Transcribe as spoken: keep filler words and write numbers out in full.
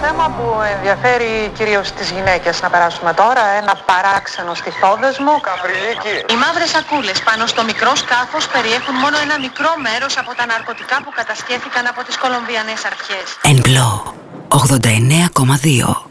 θέμα που ενδιαφέρει κυρίως τις γυναίκες να περάσουμε τώρα, ένα παράξενο στιθόδεσμο. Καπριλίκη. Οι μαύρες σακούλες πάνω στο μικρό σκάφος περιέχουν μόνο ένα μικρό μέρος από τα ναρκωτικά που κατασχέθηκαν από τις Κολομβιανές αρχές. Εν μπλο ογδόντα εννέα κόμμα δύο.